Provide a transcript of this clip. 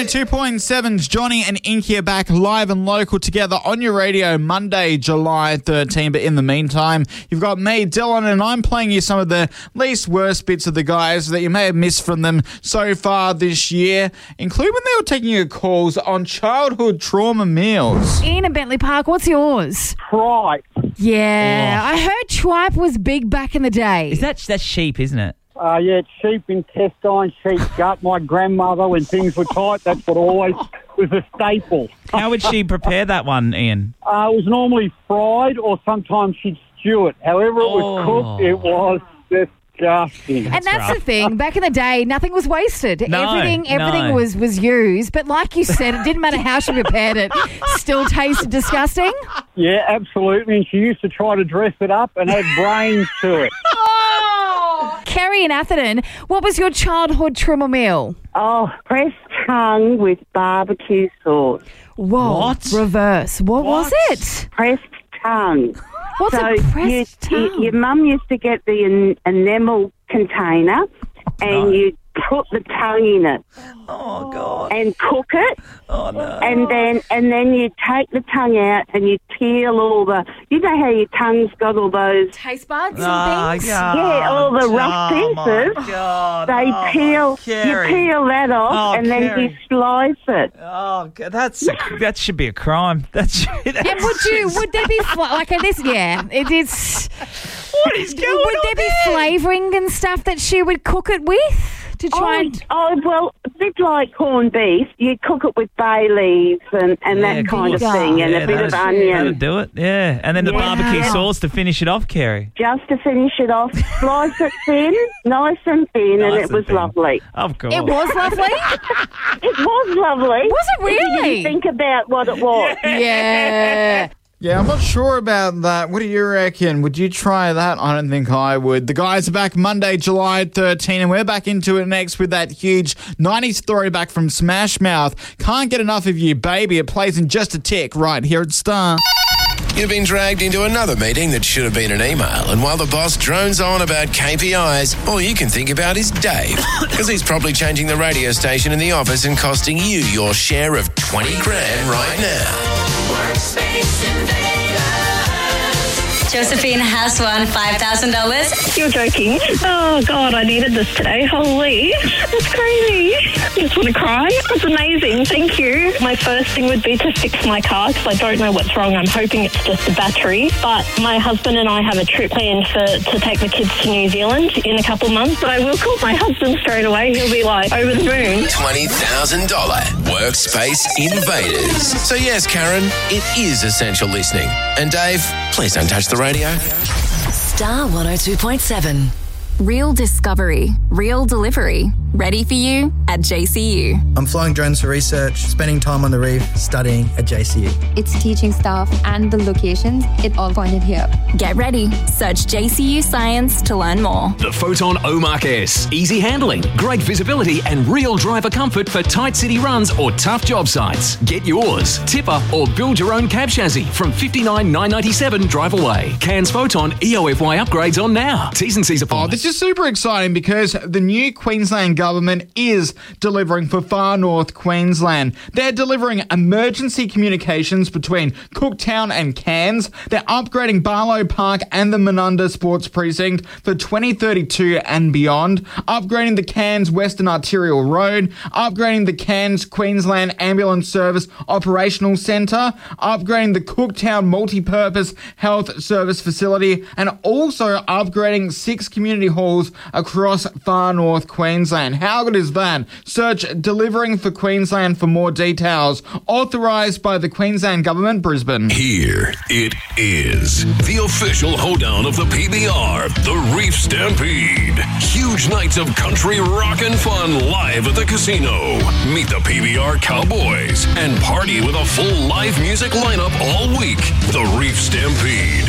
102.7's Johnny and Inky are back live and local together on your radio Monday, July 13. But in the meantime, you've got me, Dylan, and I'm playing you some of the least worst bits of the guys that you may have missed from them so far this year, including when they were taking your calls on childhood trauma meals. Ian at Bentley Park, what's yours? Tripe. Yeah, I heard tripe was big back in the day. That's sheep, isn't it? Yeah, it's sheep intestine, sheep gut. My grandmother, when things were tight, that's what always was a staple. How would she prepare that one, Ian? It was normally fried or sometimes she'd stew it. However it was cooked, it was disgusting. And that's the thing. Back in the day, nothing was wasted. Everything was used. But like you said, it didn't matter how she prepared it, still tasted disgusting. Yeah, absolutely. And she used to try to dress it up and add brains to it. Kerry in Atherton, what was your childhood trauma meal? Oh, pressed tongue with barbecue sauce. Whoa. What? Reverse. What was it? Pressed tongue. What's a pressed tongue? Your mum used to get the enamel container and you'd put the tongue in it. Oh, God. And cook it. Oh, no. And then you take the tongue out and you peel all the... You know how your tongue's got all those... Taste buds and things? Yeah, all the rough pieces. My God. They peel... Kerry. You peel that off and then you slice it. Oh, God, that should be a crime. And would there be... it is... What is going on? Would there be flavouring and stuff that she would cook it with? To try and... well, a bit like corned beef. You cook it with bay leaves and that kind of thing, and a bit of onion. That'll do it, yeah. And then the barbecue sauce to finish it off, Kerry. Just to finish it off, slice it thin, nice and thin, and it was lovely. Of course. It was lovely? It was lovely. Was it really? You think about what it was. Yeah. Yeah, I'm not sure about that. What do you reckon? Would you try that? I don't think I would. The guys are back Monday, July 13, and we're back into it next with that huge 90s throwback from Smash Mouth. Can't get enough of you, baby. It plays in just a tick right here at Star. You've been dragged into another meeting that should have been an email, and while the boss drones on about KPIs, all you can think about is Dave, because he's probably changing the radio station in the office and costing you your share of 20 grand right now. Workspace Invaders. Josephine has won $5,000. You're joking. Oh, God, I needed this today. Holy, that's crazy. I just want to cry. That's amazing. Thank you. My first thing would be to fix my car because I don't know what's wrong. I'm hoping it's just a battery. But my husband and I have a trip planned to take the kids to New Zealand in a couple months. But I will call my husband straight away. He'll be like over the moon. $20,000 Workspace Invaders. So yes, Karen, it is essential listening. And Dave, please don't touch the radio. Star 102.7. Real discovery, real delivery. Ready for you at JCU. I'm flying drones for research, spending time on the reef, studying at JCU. Its teaching staff and the locations, it all pointed here. Get ready. Search JCU Science to learn more. The Photon Omark S. Easy handling, great visibility and real driver comfort for tight city runs or tough job sites. Get yours. Tipper or build your own cab chassis from $59,997 drive away. Cairns Photon EOFY upgrades on now. T's and C's apply. This is super exciting because the new Queensland government is delivering for Far North Queensland. They're delivering emergency communications between Cooktown and Cairns. They're upgrading Barlow Park and the Menunda Sports Precinct for 2032 and beyond, upgrading the Cairns Western Arterial Road, upgrading the Cairns Queensland Ambulance Service Operational Centre, upgrading the Cooktown Multi-Purpose Health Service Facility, and also upgrading 6 community halls across Far North Queensland. How good is that? Search Delivering for Queensland for more details. Authorised by the Queensland Government, Brisbane. Here it is. The official hoedown of the PBR, the Reef Stampede. Huge nights of country rock and fun live at the casino. Meet the PBR Cowboys and party with a full live music lineup all week. The Reef Stampede.